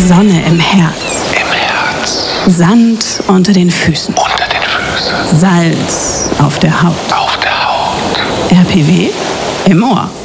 Sonne im Herz. Sand unter den Füßen. Salz auf der Haut. RPW im Ohr.